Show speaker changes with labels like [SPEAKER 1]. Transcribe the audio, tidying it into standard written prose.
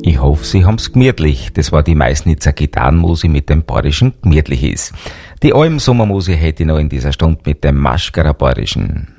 [SPEAKER 1] Ich hoffe, Sie haben's gemütlich. Das war die Meißnitzer Gitarrenmusik mit dem Bayerischen gemütlich ist. Die Alm Sommermusik hätte ich noch in dieser Stunde mit dem Maschkara Bayerischen.